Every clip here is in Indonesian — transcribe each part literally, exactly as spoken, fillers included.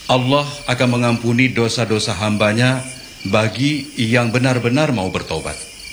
Allah akan mengampuni dosa-dosa hambanya bagi yang benar-benar mau bertobat.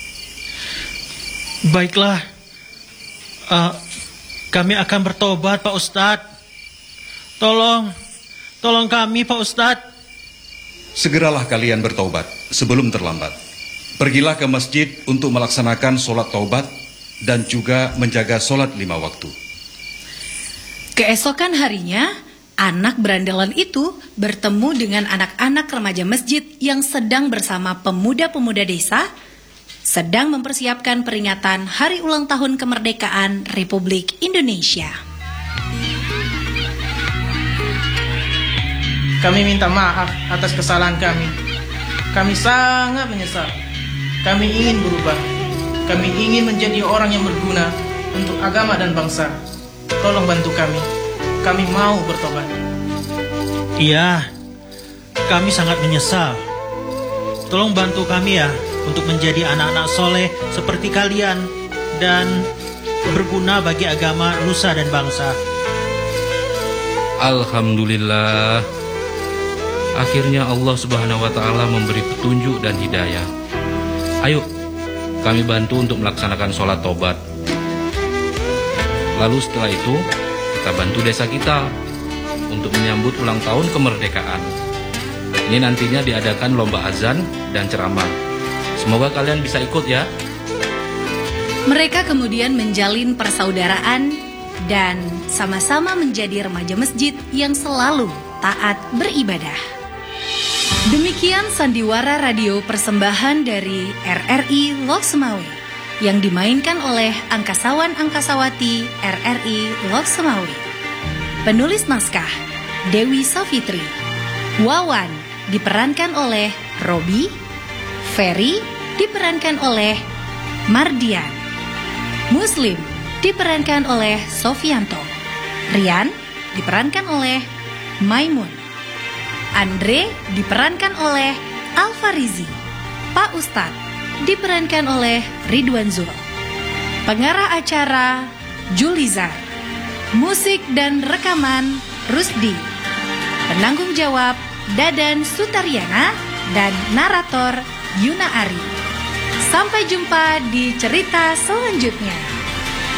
Baiklah, uh, kami akan bertobat, Pak Ustadz. Tolong, tolong kami, Pak Ustadz. Segeralah kalian bertobat sebelum terlambat. Pergilah ke masjid untuk melaksanakan sholat taubat dan juga menjaga sholat lima waktu. Keesokan harinya, anak berandalan itu bertemu dengan anak-anak remaja masjid yang sedang bersama pemuda-pemuda desa, sedang mempersiapkan peringatan Hari Ulang Tahun Kemerdekaan Republik Indonesia. Kami minta maaf atas kesalahan kami. Kami sangat menyesal. Kami ingin berubah. Kami ingin menjadi orang yang berguna untuk agama dan bangsa. Tolong bantu kami. Kami mau bertobat. Iya, kami sangat menyesal. Tolong bantu kami ya untuk menjadi anak-anak soleh seperti kalian dan berguna bagi agama, nusa dan bangsa. Alhamdulillah. Akhirnya Allah Subhanahu wa Ta'ala memberi petunjuk dan hidayah. Ayo, kami bantu untuk melaksanakan sholat tobat. Lalu setelah itu, kita bantu desa kita untuk menyambut ulang tahun kemerdekaan. Ini nantinya diadakan lomba azan dan ceramah. Semoga kalian bisa ikut ya. Mereka kemudian menjalin persaudaraan dan sama-sama menjadi remaja masjid yang selalu taat beribadah. Demikian sandiwara radio persembahan dari R R I Loksemawe yang dimainkan oleh angkasawan-angkasawati R R I Loksemawe. Penulis naskah Dewi Savitri. Wawan diperankan oleh Robi. Ferry diperankan oleh Mardian. Muslim diperankan oleh Sofianto. Rian diperankan oleh Maimun. Andre diperankan oleh Alfarizi. Pak Ustadz diperankan oleh Ridwan Zul. Pengarah acara Julizar. Musik dan rekaman Rusdi. Penanggung jawab Dadan Sutariana dan narator Yuna Ari. Sampai jumpa di cerita selanjutnya.